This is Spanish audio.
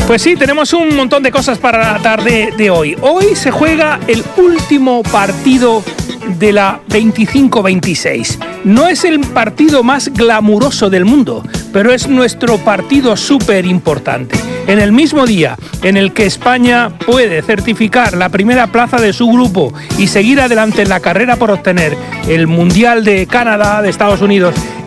Pues sí, tenemos un montón de cosas para la tarde de hoy. Hoy se juega el último partido de la 25-26. No es el partido más glamuroso del mundo, pero es nuestro partido súper importante. En el mismo día en el que España puede certificar la primera plaza de su grupo y seguir adelante en la carrera por obtener el Mundial de Canadá, de Estados Unidos,